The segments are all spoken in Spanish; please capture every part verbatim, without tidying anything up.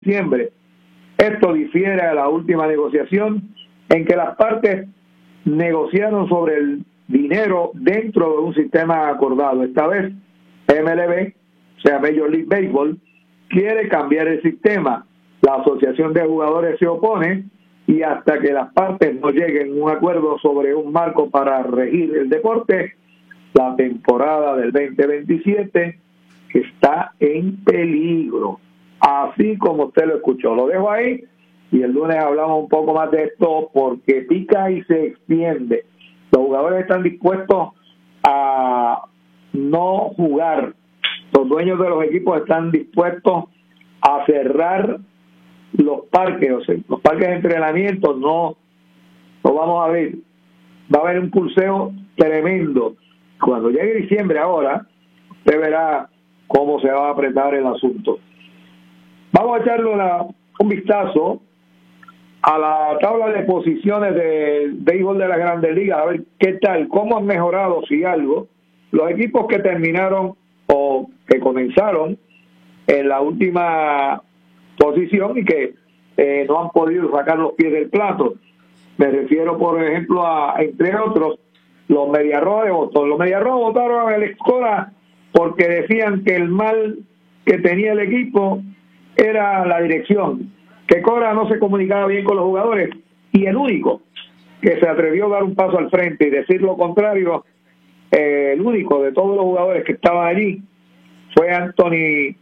diciembre. Esto difiere a la última negociación en que las partes negociaron sobre el dinero dentro de un sistema acordado. Esta vez M L B, o sea Major League Baseball, quiere cambiar el sistema. La asociación de jugadores se opone y hasta que las partes no lleguen a un acuerdo sobre un marco para regir el deporte, la temporada del veinte veintisiete está en peligro. Así como usted lo escuchó. Lo dejo ahí y el lunes hablamos un poco más de esto porque pica y se extiende. Los jugadores están dispuestos a no jugar. Los dueños de los equipos están dispuestos a cerrar los parques, o sea, los parques de entrenamiento no lo vamos a ver. Va a haber un pulseo tremendo. Cuando llegue diciembre ahora, usted verá cómo se va a apretar el asunto. Vamos a echarle una, un vistazo a la tabla de posiciones del béisbol de las Grandes Ligas, a ver qué tal, cómo han mejorado, si algo, los equipos que terminaron o que comenzaron en la última posición y que eh, no han podido sacar los pies del plato. Me refiero, por ejemplo, a, entre otros, los Mediarrojas de Boston. Los Mediarrojas votaron a Alex Cora porque decían que el mal que tenía el equipo era la dirección, que Cora no se comunicaba bien con los jugadores, y el único que se atrevió a dar un paso al frente y decir lo contrario, eh, el único de todos los jugadores que estaban allí fue Anthony,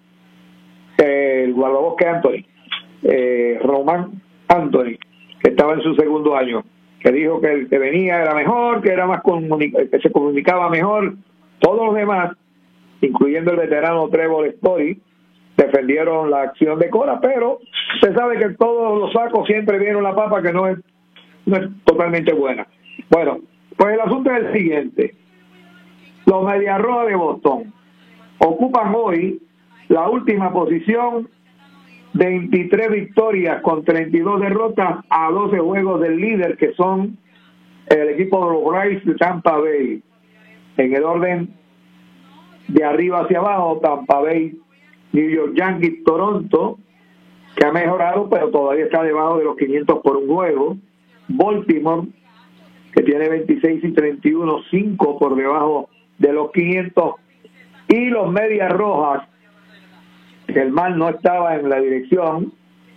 eh, el guardabosque Anthony, eh, Román Anthony, que estaba en su segundo año, que dijo que el que venía era mejor, que era más comunica- que se comunicaba mejor. Todos los demás, incluyendo el veterano Trevor Story, defendieron la acción de Cora, pero se sabe que todos los sacos siempre viene una papa que no es, no es totalmente buena. Bueno, pues el asunto es el siguiente. Los Mediarrojas de Boston ocupan hoy la última posición, veintitrés victorias con treinta y dos derrotas a doce juegos del líder, que son el equipo de los Rays de Tampa Bay. En el orden de arriba hacia abajo, Tampa Bay, New York Yankees, Toronto, que ha mejorado, pero todavía está debajo de los quinientos por un juego. Baltimore, que tiene veintiséis y treinta y uno, cinco por debajo de los quinientos. Y los Medias Rojas, que el mal no estaba en la dirección,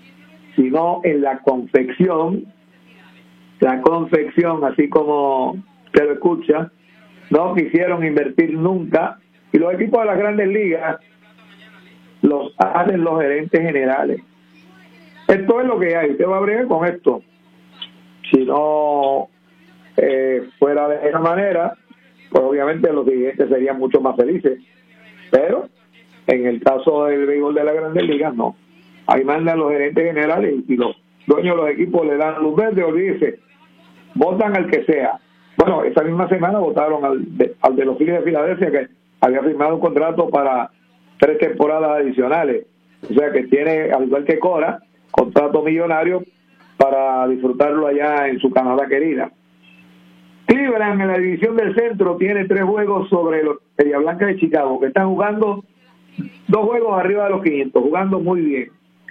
sino en la confección. La confección, así como se lo escucha, no quisieron invertir nunca. Y los equipos de las Grandes Ligas los hacen los gerentes generales. Esto es lo que hay. Usted va a bregar con esto. Si no eh, fuera de esa manera, pues obviamente los dirigentes serían mucho más felices. Pero en el caso del béisbol de las Grandes Ligas, no. Ahí mandan los gerentes generales y los dueños de los equipos le dan luz verde, olvídese, votan al que sea. Bueno, esa misma semana votaron al de, al de los Phillies de Filadelfia, que había firmado un contrato para tres temporadas adicionales. O sea que tiene, al igual que Cora, contrato millonario para disfrutarlo allá en su Canadá querida. Cleveland, en la división del centro, tiene tres juegos sobre los Media Blanca de Chicago, que están jugando dos juegos arriba de los quinientos, jugando muy bien.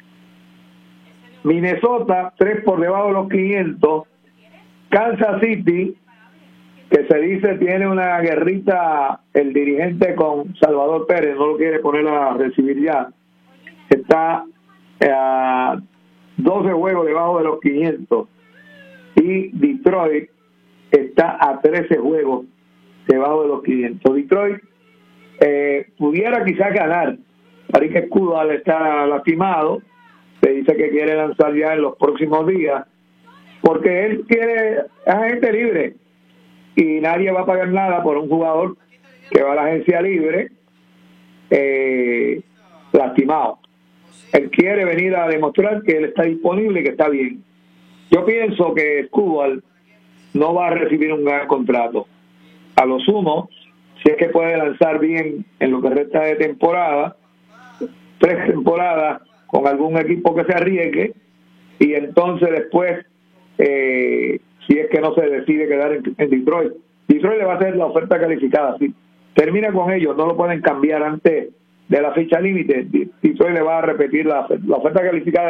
Minnesota, tres por debajo de los quinientos. Kansas City, que se dice tiene una guerrita el dirigente con Salvador Pérez, no lo quiere poner a recibir ya, está a doce juegos debajo de los quinientos. Y Detroit está a trece juegos debajo de los quinientos. Detroit eh, pudiera quizás ganar. Parece que Escudal está lastimado, se dice que quiere lanzar ya en los próximos días, porque él quiere a gente libre y nadie va a pagar nada por un jugador que va a la agencia libre eh, lastimado. Él quiere venir a demostrar que él está disponible y que está bien. Yo pienso que Escudal no va a recibir un gran contrato. A lo sumo, si es que puede lanzar bien en lo que resta de temporada, tres temporadas con algún equipo que se arriesgue, y entonces después eh, si es que no se decide quedar en, en Detroit. Detroit le va a hacer la oferta calificada, sí. Termina con ellos, no lo pueden cambiar antes de la fecha límite, Detroit le va a repetir la, la oferta calificada